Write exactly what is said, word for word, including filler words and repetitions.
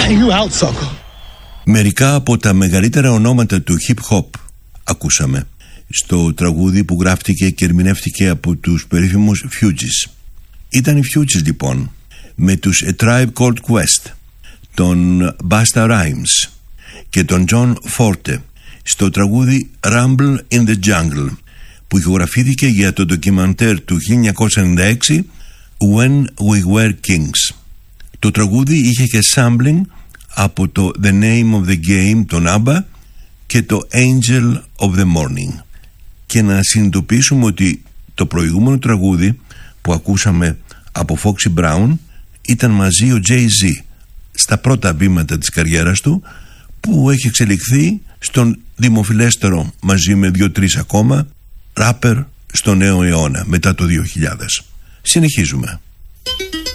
you out, sucker. Μερικά από τα μεγαλύτερα ονόματα του hip hop ακούσαμε στο τραγούδι που γράφτηκε και ερμηνεύτηκε από τους περίφημους Fugees. Ήταν οι Fugees λοιπόν, με τους A Tribe Called Quest, τον Busta Rhymes και τον John Forte στο τραγούδι Rumble in the Jungle, που ηχογραφήθηκε για το ντοκιμαντέρ του χίλια εννιακόσια ενενήντα έξι When We Were Kings. Το τραγούδι είχε και sampling από το The Name of the Game των ABBA και το Angel of the Morning. Και να συνειδητοποιήσουμε ότι το προηγούμενο τραγούδι που ακούσαμε από Foxy Brown ήταν μαζί ο Jay-Z στα πρώτα βήματα της καριέρας του, που έχει εξελιχθεί στον δημοφιλέστερο μαζί με δύο-τρεις ακόμα ράπερ στο νέο αιώνα μετά το δύο χιλιάδες. Συνεχίζουμε.